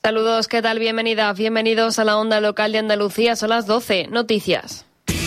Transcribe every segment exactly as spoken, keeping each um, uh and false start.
Saludos, ¿qué tal? Bienvenidas, bienvenidos a la Onda Local de Andalucía. Son las doce. Noticias.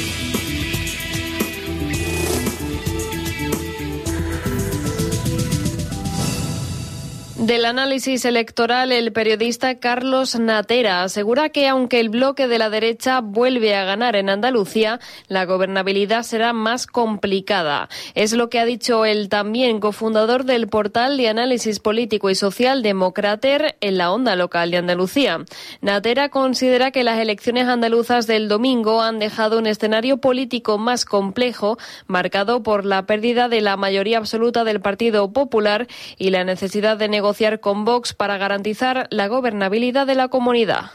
Del análisis electoral, el periodista Carlos Natera asegura que aunque el bloque de la derecha vuelve a ganar en Andalucía, la gobernabilidad será más complicada. Es lo que ha dicho el también cofundador del portal de análisis político y social Democrater en la Onda Local de Andalucía. Natera considera que las elecciones andaluzas del domingo han dejado un escenario político más complejo, marcado por la pérdida de la mayoría absoluta del Partido Popular y la necesidad de negociar con Vox para garantizar la gobernabilidad de la comunidad.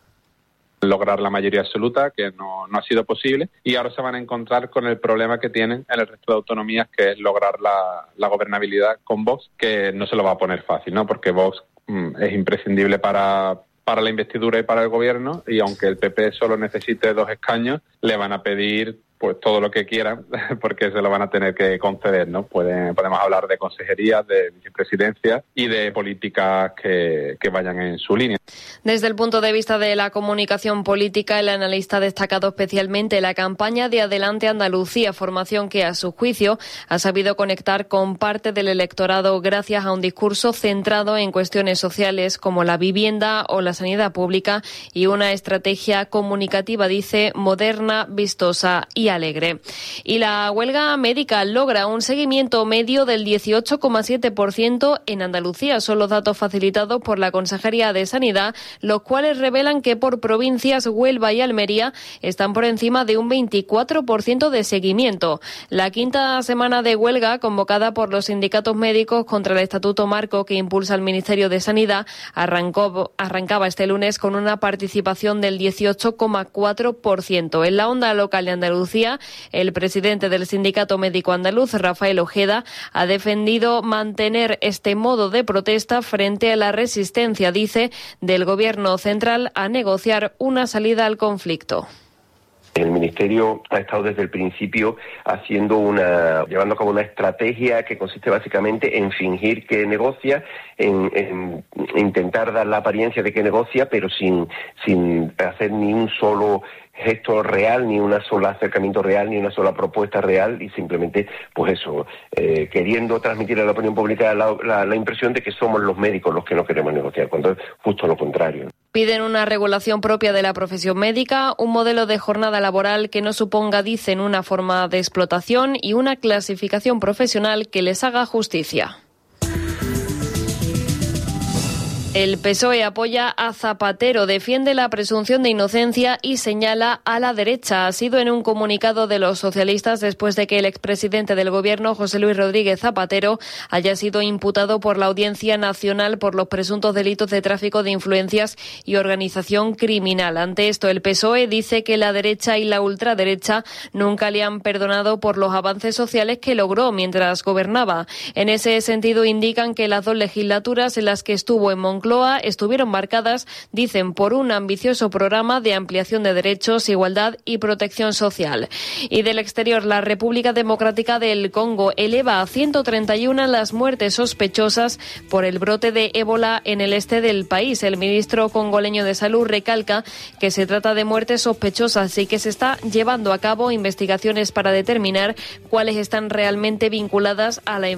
Lograr la mayoría absoluta, que no, no ha sido posible, y ahora se van a encontrar con el problema que tienen en el resto de autonomías, que es lograr la, la gobernabilidad con Vox, que no se lo va a poner fácil, ¿no? Porque Vox mm, es imprescindible para, para la investidura y para el gobierno, y aunque el P P solo necesite dos escaños, le van a pedir pues todo lo que quieran, porque se lo van a tener que conceder, ¿no? Pueden, podemos hablar de consejerías, de vicepresidencias y de políticas que, que vayan en su línea. Desde el punto de vista de la comunicación política, el analista ha destacado especialmente la campaña de Adelante Andalucía, formación que, a su juicio, ha sabido conectar con parte del electorado gracias a un discurso centrado en cuestiones sociales como la vivienda o la sanidad pública y una estrategia comunicativa, dice, moderna, vistosa y alegre. Y la huelga médica logra un seguimiento medio del dieciocho coma siete por ciento en Andalucía. Son los datos facilitados por la Consejería de Sanidad, los cuales revelan que por provincias Huelva y Almería están por encima de un veinticuatro por ciento de seguimiento. La quinta semana de huelga, convocada por los sindicatos médicos contra el Estatuto Marco que impulsa el Ministerio de Sanidad, arrancó, arrancaba este lunes con una participación del dieciocho coma cuatro por ciento. En la Onda Local de Andalucía, el presidente del Sindicato Médico Andaluz, Rafael Ojeda, ha defendido mantener este modo de protesta frente a la resistencia, dice, del Gobierno central a negociar una salida al conflicto. El Ministerio ha estado desde el principio haciendo una, llevando a cabo una estrategia que consiste básicamente en fingir que negocia, en, en intentar dar la apariencia de que negocia, pero sin, sin hacer ni un solo gesto real, ni una sola acercamiento real, ni una sola propuesta real, y simplemente, pues eso, eh, queriendo transmitir a la opinión pública la, la, la impresión de que somos los médicos los que no queremos negociar, cuando es justo lo contrario. Piden una regulación propia de la profesión médica, un modelo de jornada laboral que no suponga, dicen, una forma de explotación y una clasificación profesional que les haga justicia. El P S O E apoya a Zapatero, defiende la presunción de inocencia y señala a la derecha. Ha sido en un comunicado de los socialistas después de que el expresidente del Gobierno, José Luis Rodríguez Zapatero, haya sido imputado por la Audiencia Nacional por los presuntos delitos de tráfico de influencias y organización criminal. Ante esto, el P S O E dice que la derecha y la ultraderecha nunca le han perdonado por los avances sociales que logró mientras gobernaba. En ese sentido, indican que las dos legislaturas en las que estuvo en Moncloa estuvieron marcadas, dicen, por un ambicioso programa de ampliación de derechos, igualdad y protección social. Y del exterior, la República Democrática del Congo eleva a ciento treinta y uno las muertes sospechosas por el brote de ébola en el este del país. El ministro congoleño de Salud recalca que se trata de muertes sospechosas y que se está llevando a cabo investigaciones para determinar cuáles están realmente vinculadas a la enfermedad.